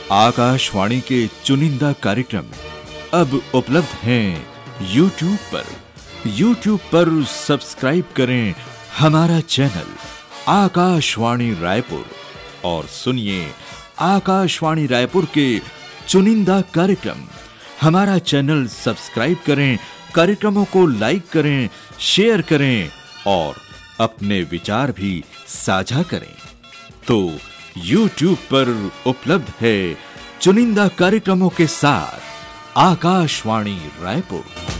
आकाशवाणी के चुनिंदा कार्यक्रम अब उपलब्ध हैं YouTube पर। YouTube पर सब्सक्राइब करें हमारा चैनल आकाशवाणी रायपुर और सुनिए आकाशवाणी रायपुर के चुनिंदा कार्यक्रम। हमारा चैनल सब्सक्राइब करें, कार्यक्रमों को लाइक करें, शेयर करें और अपने विचार भी साझा करें। तो YouTube पर उपलब्ध है चुनिंदा कार्यक्रमों के साथ आकाशवाणी रायपुर।